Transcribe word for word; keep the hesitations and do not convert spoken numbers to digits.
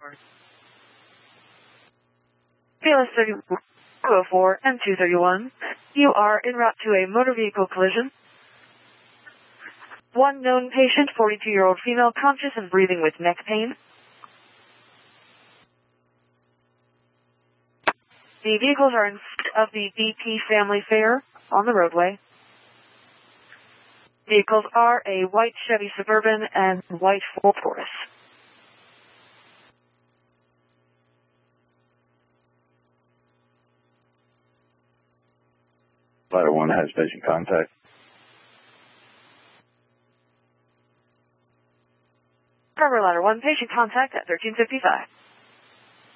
B L S thirty two oh four and two thirty-one. You are en route to a motor vehicle collision. One known patient, forty-two-year-old female, conscious and breathing with neck pain. The vehicles are in front of the B P Family Fair on the roadway. Vehicles are a white Chevy Suburban and white Ford Taurus. Ladder one has patient contact. Cover ladder one, patient contact at thirteen fifty-five.